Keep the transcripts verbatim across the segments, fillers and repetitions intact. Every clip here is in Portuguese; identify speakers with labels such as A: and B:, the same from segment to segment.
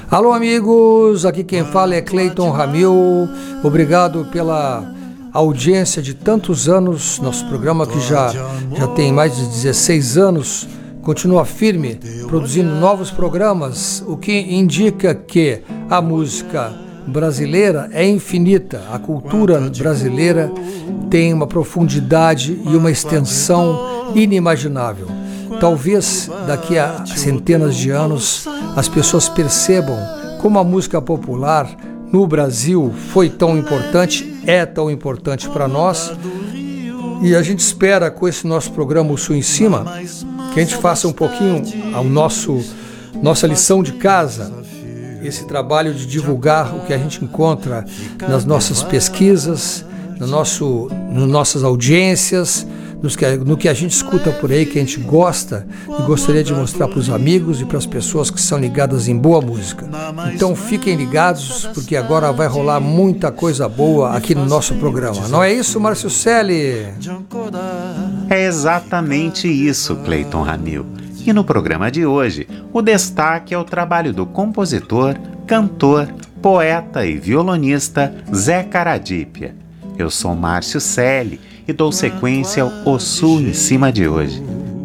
A: Alô amigos, aqui quem fala é Cleiton Ramil. Obrigado pela audiência de tantos anos. Nosso programa que já, já tem mais de dezesseis anos continua firme, produzindo novos programas, o que indica que a música brasileira é infinita. A cultura brasileira tem uma profundidade e uma extensão inimaginável. Talvez daqui a centenas de anos as pessoas percebam como a música popular no Brasil foi tão importante, é tão importante para nós, e a gente espera com esse nosso programa O Sul em Cima que a gente faça um pouquinho a nosso, nossa lição de casa, esse trabalho de divulgar o que a gente encontra nas nossas pesquisas, no nosso, nas nossas audiências, nos que, no que a gente escuta por aí, que a gente gosta e gostaria de mostrar para os amigos e para as pessoas que são ligadas em boa música. Então fiquem ligados, porque agora vai rolar muita coisa boa aqui no nosso programa. Não é isso, Márcio Selle?
B: É exatamente isso, Cleiton Ramil. E no programa de hoje, o destaque é o trabalho do compositor, cantor, poeta e violonista Zé Caradípia. Eu sou Márcio Selle e dou sequência ao O Sul em Cima de hoje.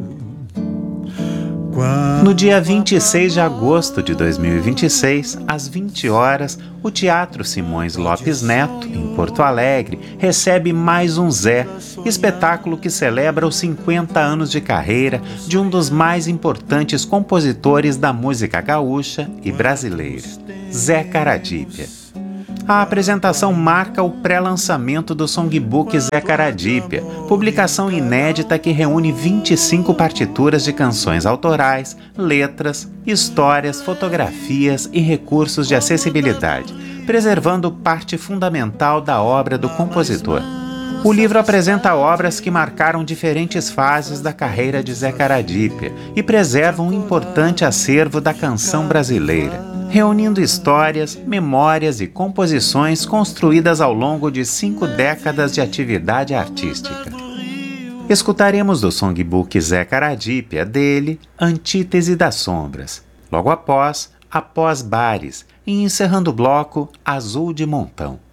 B: No dia vinte e seis de agosto de dois mil e vinte e seis, às vinte horas, o Teatro Simões Lopes Neto, em Porto Alegre, recebe Mais um Zé, espetáculo que celebra os cinquenta anos de carreira de um dos mais importantes compositores da música gaúcha e brasileira, Zé Caradípia. A apresentação marca o pré-lançamento do songbook Zé Caradípia, publicação inédita que reúne vinte e cinco partituras de canções autorais, letras, histórias, fotografias e recursos de acessibilidade, preservando parte fundamental da obra do compositor. O livro apresenta obras que marcaram diferentes fases da carreira de Zé Caradípia e preserva um importante acervo da canção brasileira, reunindo histórias, memórias e composições construídas ao longo de cinco décadas de atividade artística. Escutaremos do songbook Zé Caradípia dele Antítese das Sombras, logo após Após Bares e encerrando o bloco Azul de Montão.